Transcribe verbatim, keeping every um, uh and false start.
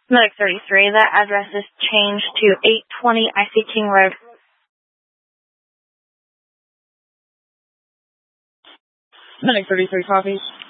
Medic thirty-three, that address is changed to eight twenty I C King Road. Medic thirty-three copies.